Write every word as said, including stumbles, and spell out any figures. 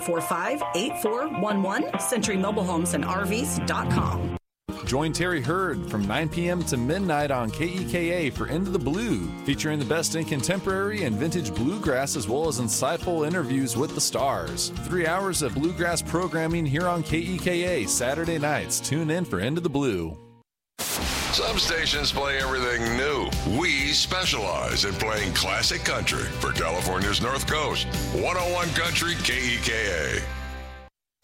four five eight four one one, Century Mobile Homes and R Vs dot com. Join Terry Hurd from nine p.m. to midnight on K E K A for Into the Blue, featuring the best in contemporary and vintage bluegrass as well as insightful interviews with the stars. Three hours of bluegrass programming here on K E K A Saturday nights. Tune in for Into the Blue. Some stations play everything new. We specialize in playing classic country for California's North Coast. one oh one Country K E K A.